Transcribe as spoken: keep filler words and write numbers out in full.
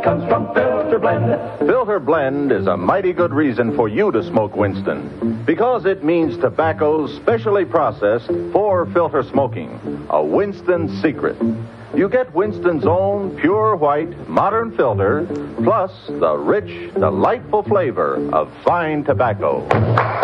Comes from Filter Blend. Filter Blend is a mighty good reason for you to smoke Winston, because it means tobacco's specially processed for filter smoking, a Winston secret. You get Winston's own pure white modern filter, plus the rich, delightful flavor of fine tobacco.